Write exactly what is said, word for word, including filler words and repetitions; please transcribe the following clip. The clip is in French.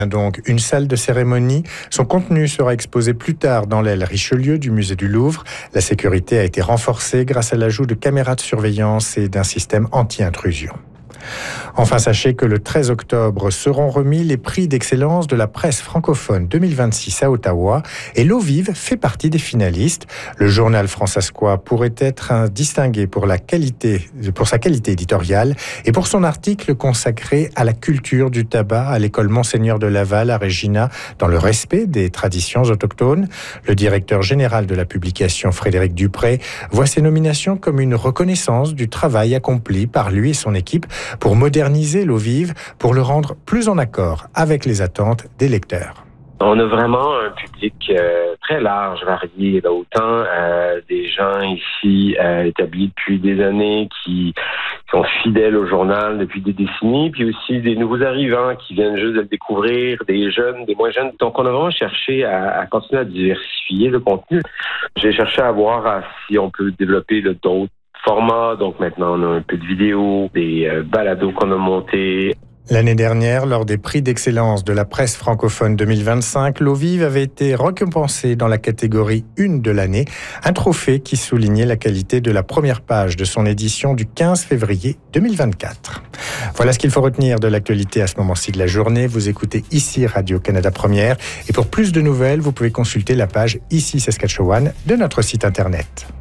Donc, une salle de cérémonie. Son contenu sera exposé plus tard dans l'aile Richelieu du musée du Louvre. La sécurité a été renforcée grâce à l'ajout de caméras de surveillance et d'un système anti-intrusion. Enfin, sachez que le treize octobre seront remis les prix d'excellence de la presse francophone deux mille vingt-six à Ottawa et L'Eau Vive fait partie des finalistes. Le journal fransaskois pourrait être distingué pour, la qualité, pour sa qualité éditoriale et pour son article consacré à la culture du tabac à l'école Monseigneur de Laval à Regina dans le respect des traditions autochtones. Le directeur général de la publication, Frédéric Dupré, voit ces nominations comme une reconnaissance du travail accompli par lui et son équipe pour moderniser L'Eau Vive, pour le rendre plus en accord avec les attentes des lecteurs. On a vraiment un public euh, très large, varié, là, autant euh, des gens ici euh, établis depuis des années qui sont fidèles au journal depuis des décennies, puis aussi des nouveaux arrivants qui viennent juste de le découvrir, des jeunes, des moins jeunes. Donc on a vraiment cherché à, à continuer à diversifier le contenu. J'ai cherché à voir à, si on peut développer là, d'autres formats. Donc maintenant, on a un peu de vidéos, des euh, balados qu'on a montés. L'année dernière, lors des prix d'excellence de la presse francophone deux mille vingt-cinq, L'Eau Vive avait été récompensée dans la catégorie une de l'année, un trophée qui soulignait la qualité de la première page de son édition du quinze février deux mille vingt-quatre. Voilà ce qu'il faut retenir de l'actualité à ce moment-ci de la journée. Vous écoutez ici Radio-Canada Première et pour plus de nouvelles, vous pouvez consulter la page Ici Saskatchewan de notre site internet.